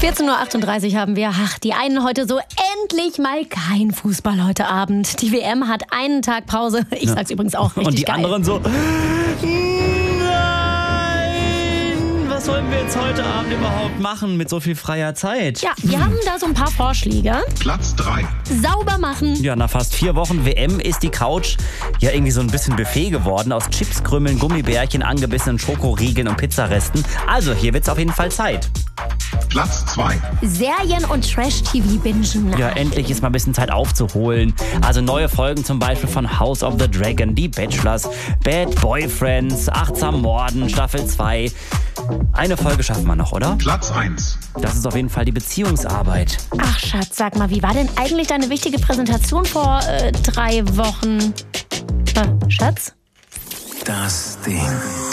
14:38 Uhr haben wir. Ach, die einen heute so endlich mal kein Fußball heute Abend. Die WM hat einen Tag Pause. Ich sag's übrigens auch richtig Und die geil. anderen so, nein, was sollen wir jetzt heute Abend überhaupt machen mit so viel freier Zeit? Ja, wir haben da so ein paar Vorschläge. Platz 3. Sauber machen. Ja, nach fast 4 Wochen WM ist die Couch ja irgendwie so ein bisschen Buffet geworden. Aus Chipskrümmeln, Gummibärchen, angebissenen Schokoriegeln und Pizzaresten. Also hier wird's auf jeden Fall Zeit. Platz 2. Serien und Trash-TV bingen. Ja, endlich ist mal ein bisschen Zeit aufzuholen. Also neue Folgen zum Beispiel von House of the Dragon, Die Bachelors, Bad Boyfriends, Achtsam Morden, Staffel 2. Eine Folge schaffen wir noch, oder? Platz 1. Das ist auf jeden Fall die Beziehungsarbeit. Ach Schatz, sag mal, wie war denn eigentlich deine wichtige Präsentation vor 3 Wochen? Schatz? Das Ding.